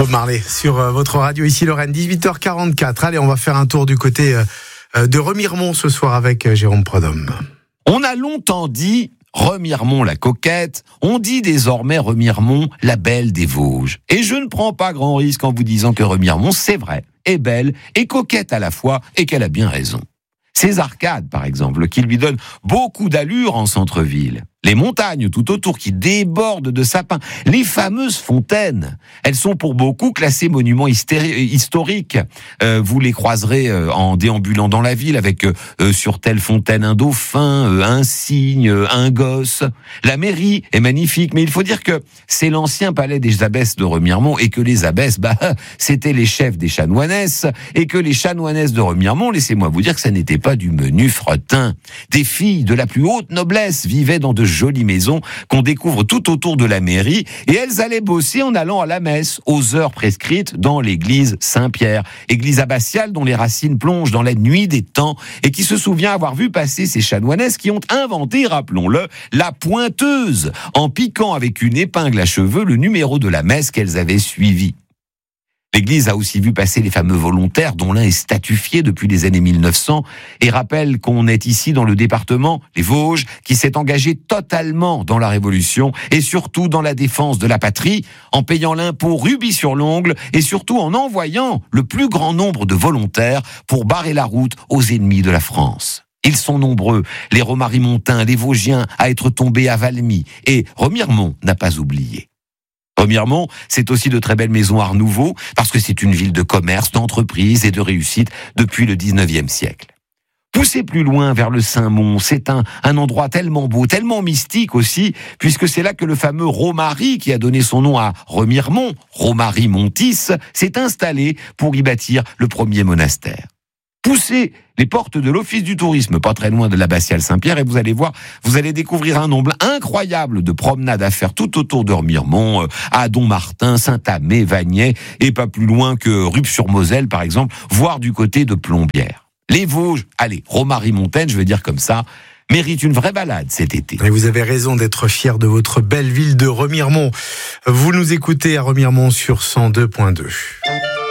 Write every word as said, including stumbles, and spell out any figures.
Bob Marley sur euh, votre radio ici Lorraine, dix-huit heures quarante-quatre. Allez, on va faire un tour du côté euh, de Remiremont ce soir avec euh, Jérôme Prudhomme. On a longtemps dit Remiremont la coquette, on dit désormais Remiremont la belle des Vosges. Et je ne prends pas grand risque en vous disant que Remiremont, c'est vrai, est belle et coquette à la fois et qu'elle a bien raison. Ces arcades, par exemple, qui lui donnent beaucoup d'allure en centre-ville. Les montagnes tout autour qui débordent de sapins. Les fameuses fontaines. Elles sont pour beaucoup classées monuments hystéri- historiques. Euh, vous les croiserez euh, en déambulant dans la ville avec euh, sur telle fontaine un dauphin, euh, un cygne, euh, un gosse. La mairie est magnifique, mais il faut dire que c'est l'ancien palais des abbesses de Remiremont et que les abbesses, bah, c'était les chefs des chanoinesses et que les chanoinesses de Remiremont, laissez-moi vous dire que ça n'était pas du menu fretin. Des filles de la plus haute noblesse vivaient dans de jolies maisons qu'on découvre tout autour de la mairie et elles allaient bosser en allant à la messe aux heures prescrites dans l'église Saint-Pierre, église abbatiale dont les racines plongent dans la nuit des temps et qui se souvient avoir vu passer ces chanoinesses qui ont inventé, rappelons-le, la pointeuse en piquant avec une épingle à cheveux le numéro de la messe qu'elles avaient suivie. L'église a aussi vu passer les fameux volontaires, dont l'un est statufié depuis les années mille neuf cents, et rappelle qu'on est ici dans le département, les Vosges, qui s'est engagé totalement dans la Révolution, et surtout dans la défense de la patrie, en payant l'impôt rubis sur l'ongle, et surtout en envoyant le plus grand nombre de volontaires pour barrer la route aux ennemis de la France. Ils sont nombreux, les Romarimontains, les Vosgiens, à être tombés à Valmy, et Remiremont n'a pas oublié. Remiremont, c'est aussi de très belles maisons Art Nouveau, parce que c'est une ville de commerce, d'entreprise et de réussite depuis le dix-neuvième siècle. Poussez plus loin vers le Saint-Mont, c'est un, un endroit tellement beau, tellement mystique aussi, puisque c'est là que le fameux Romary, qui a donné son nom à Remiremont, Romary Montis, s'est installé pour y bâtir le premier monastère. Poussez les portes de l'Office du tourisme, pas très loin de l'abbatiale Saint-Pierre, et vous allez voir, vous allez découvrir un nombre incroyable de promenades à faire tout autour de Remiremont, à Dommartin, Saint-Amé, Vagney, et pas plus loin que Rupt-sur-Moselle, par exemple, voire du côté de Plombières. Les Vosges, allez, Romary-Montaine, je vais dire comme ça, mérite une vraie balade cet été. Et vous avez raison d'être fier de votre belle ville de Remiremont. Vous nous écoutez à Remiremont sur cent deux point deux.